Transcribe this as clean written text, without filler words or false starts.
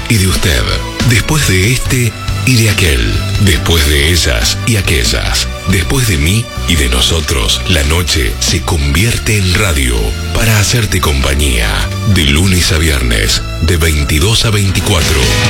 y de usted. Después de este y de aquel. Después de ellas y aquellas. Después de mí y de nosotros, la noche se convierte en radio para hacerte compañía. De lunes a viernes, de 22 a 24.